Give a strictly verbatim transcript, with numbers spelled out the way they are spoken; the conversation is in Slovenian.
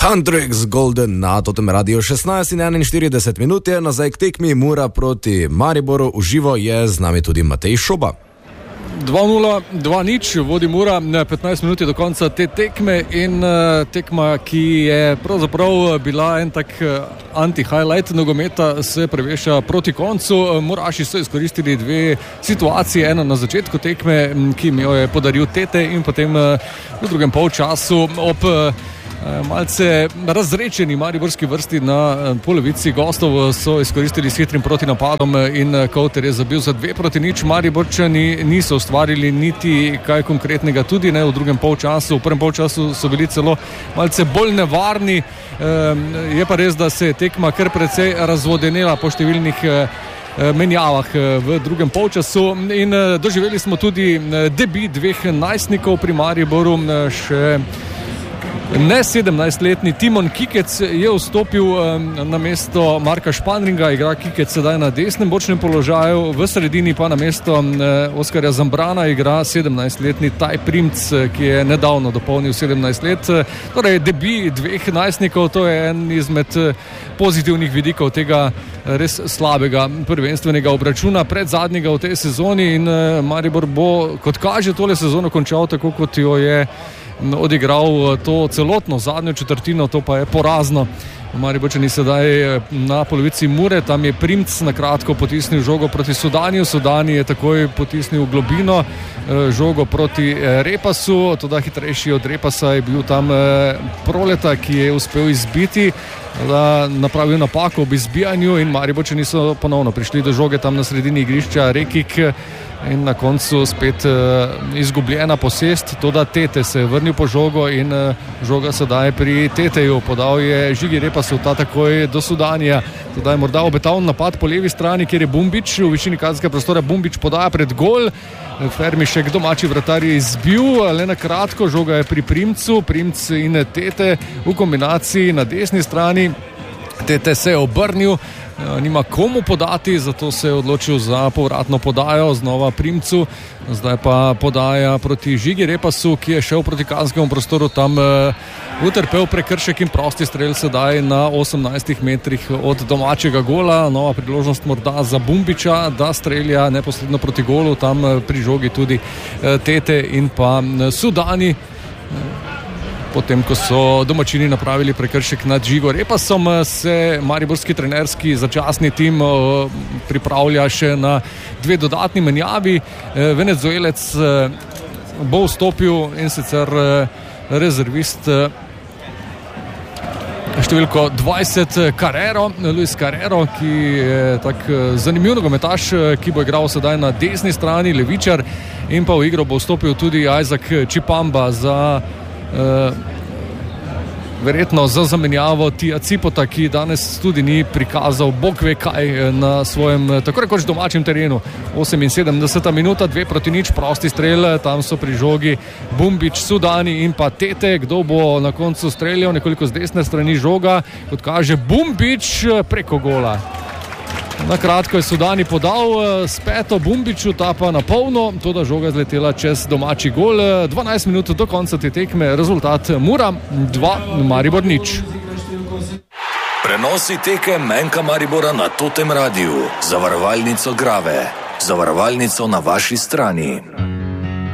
Hendrix Golden na Totem Radio šestnajst in enainštirideset minut je nazaj k tekmi Mura proti Mariboru. V živo je z nami tudi Matej Šoba. dva nula, dva nič, vodi Mura, petnajst minut do konca te tekme in uh, tekma, ki je pravzaprav bila en tak uh, anti-highlight nogometa, se preveša proti koncu. Muraši so izkoristili dve situacije, eno na začetku tekme, ki mi jo je podaril Tete, in potem uh, v drugem polčasu ob uh, malce razrečeni mariborski vrsti na polovici gostov so izkoristili s hitrim protinapadom in Kouter je zabil za dve proti nič. Mariborčani niso ustvarili niti kaj konkretnega, tudi ne v drugem polčasu. V prvem polčasu so bili celo malce bolj nevarni. Je pa res, da se je tekma kar precej razvodenela po številnih menjavah v drugem polčasu in doživeli smo tudi debut dveh najstnikov pri Mariboru. Še ne sedemnajstletni Timon Kikec je vstopil na mesto Marka Španringa, igra Kikec sedaj na desnem bočnem položaju, v sredini pa na mesto Oskarja Zambrana igra sedemnajstletni Taj Primc, ki je nedavno dopolnil sedemnajst let. Torej, debut dveh najstnikov, to je en izmed pozitivnih vidikov tega res slabega prvenstvenega obračuna pred zadnjega v tej sezoni in Maribor bo, kot kaže, tole sezono končal tako, kot jo je odigral to celotno zadnjo četrtino, to pa je porazno. Mariborčani sedaj na polovici Mure, tam je Primc na kratko potisnil žogo proti Sudaniju, Sudani je takoj potisnil v globino žogo proti Repasu, toda hitrejši od Repasa je bil tam Proleta, ki je uspel izbiti, da napravil napako ob izbijanju in Mariborčani so ponovno prišli do žoge tam na sredini igrišča Rekik in na koncu spet uh, izgubljena posest, toda Tete se je vrnil po žogo in uh, žoga sedaj pri Teteju, podal je Žigi Repasu, ta takoj do Sudanija, toda je morda obetal napad po levi strani, kjer je Bumbič v višini kazenskega prostora, Bumbič podaja pred gol, Fermišek domači vratar je izbil, le na kratko, žoga je pri Primcu, Primc in Tete v kombinaciji na desni strani, Tete se je obrnil, nima komu podati, zato se je odločil za povratno podajo znova Primcu, zdaj pa podaja proti Žigi Repasu, ki je šel proti kazenskemu prostoru, tam uh, utrpel prekršek in prosti strel sedaj na osemnajstih metrih od domačega gola, nova priložnost morda za Bumbiča, da strelja neposredno proti golu, tam uh, pri žogi tudi uh, Tete in pa uh, Sudani. Uh, Potem, ko so domačini napravili prekršek nad Žigo Repasom, se mariborski trenerski začasni tim pripravlja še na dve dodatni menjavi. Venezuelec bo vstopil in sicer rezervist številko dvajset Carrero, Luis Carrero, ki je tak zanimiv nogometaš, ki bo igral sedaj na desni strani, levičar, in pa v igro bo vstopil tudi Isaac Chipamba za Uh, verjetno za zamenjavo Tija Cipota, ki danes tudi ni prikazal bog ve kaj na svojem tako rekoč domačem terenu. oseminsedemdeseta minuta, dve proti nič, prosti strel, tam so pri žogi Bumbič, Sudani in pa Tete. Kdo bo na koncu streljal? Nekoliko z desne strani žoga, kot kaže Bumbič preko gola. Na kratko je Sudani podal s peto Bumbiču, ta pa na polno, toda žoga zletela čez domači gol. dvanajst minut do konca te tekme, rezultat Mura dva, Maribor nič. Prenosi tekem Menka Maribora na Totem Radiu, zavarovalnico Grave, zavarovalnico na vaši strani.